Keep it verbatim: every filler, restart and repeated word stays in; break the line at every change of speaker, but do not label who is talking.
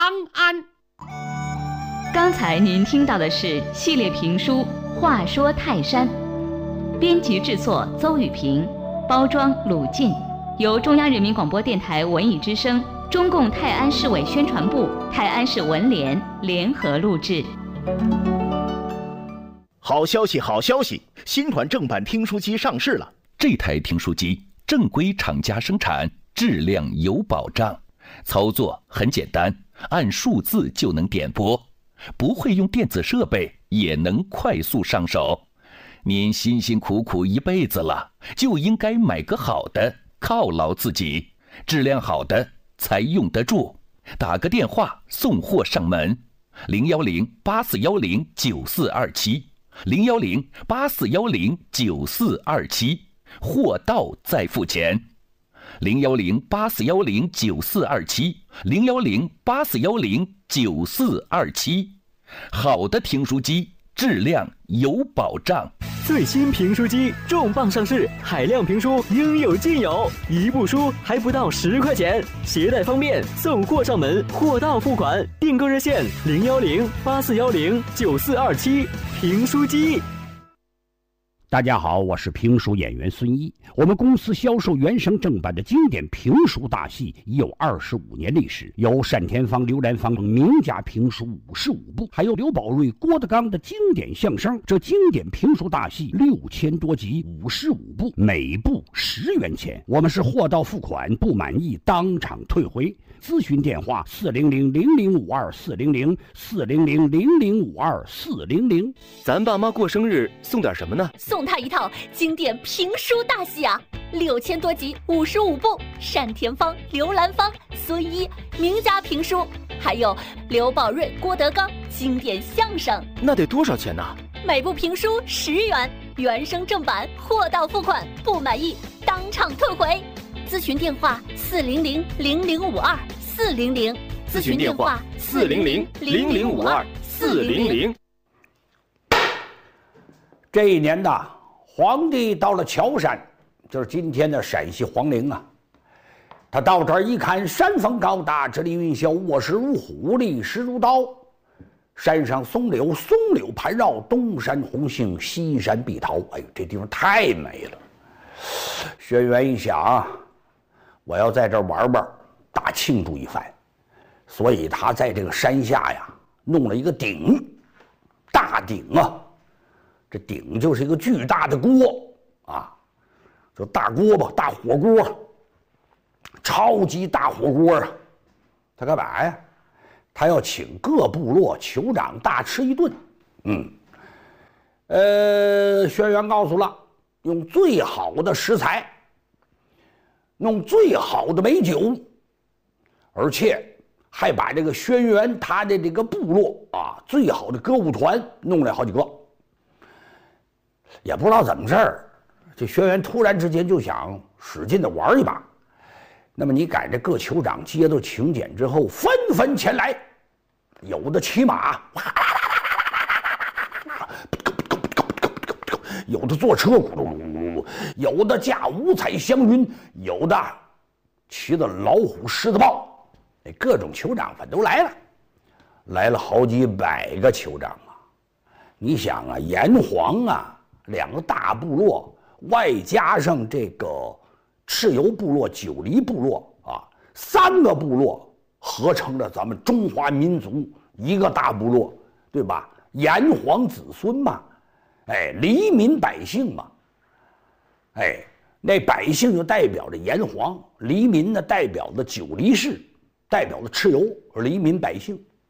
安。
刚才您听到的是系列评书《话说泰山》，编辑制作邹雨平，包装鲁进，由中央人民广播电台文艺之声、中共泰安市委宣传部、泰安市文联联合录制。
好消息，好消息！新款正版听书机上市了。
这台听书机正规厂家生产，质量有保障，操作很简单，按数字就能点播，不会用电子设备也能快速上手。您辛辛苦苦一辈子了，就应该买个好的，犒劳自己。质量好的才用得住。打个电话送货上门，零幺零八四幺零九四二七，零幺零八四幺零九四二七，货到再付钱。零幺零八四幺零九四二七，零幺零八四幺零九四二七。好的听书机，质量有保障。
最新评书机重磅上市，海量评书应有尽有，一部书还不到十块钱，携带方便，送货上门，货到付款。订购热线零幺零八四幺零九四二七。评书机。
大家好，我是评书演员孙一。我们公司销售原声正版的经典评书大戏已有二十五年历史，有单田芳、刘兰芳等名家评书五十五部，还有刘宝瑞、郭德纲的经典相声。这经典评书大戏六千多集，五十五部，每部十元钱。我们是货到付款，不满意当场退回。咨询电话四零零零零五二四零零四零零零零五二四零零。
咱爸妈过生日送点什么呢？
送他一套经典评书大戏啊，六千多集，五十五部，单田芳、刘兰芳、孙一名家评书，还有刘宝瑞、郭德纲经典相声。
那得多少钱呢？
每部评书十元，原声正版，货到付款，不满意当场退回。咨询电话四零零零零五二四零零，
咨询电话四零零零零五二四零零。
这一年呐，皇帝到了乔山，就是今天的陕西黄陵啊。他到这儿一看，山峰高大，直立云霄，卧石如虎，立石如刀。山上松柳，松柳盘绕，东山红杏，西山碧桃。哎呦，这地方太美了。轩辕一想啊，我要在这儿玩玩，大庆祝一番，所以他在这个山下呀，弄了一个鼎，大鼎啊。这鼎就是一个巨大的锅啊，就大锅吧，大火锅，超级大火锅啊！他干嘛呀？他要请各部落酋长大吃一顿。嗯，呃，轩辕告诉了，用最好的食材，弄最好的美酒，而且还把这个轩辕他的这个部落啊，最好的歌舞团弄来好几个。也不知道怎么事儿，这轩辕突然之间就想使劲的玩一把。那么你赶着各酋长接到请柬之后，纷纷前来，有的骑马，有的坐车，有的驾五彩祥云，有的骑的老虎、狮子豹，各种酋长反都来了，来了好几百个酋长啊！你想啊，炎黄啊。两个大部落，外加上这个蚩尤部落、九黎部落啊，三个部落合成了咱们中华民族一个大部落，对吧？炎黄子孙嘛，哎，黎民百姓嘛，哎，那百姓就代表着炎黄，黎民呢代表的九黎氏，代表的蚩尤，黎民百姓。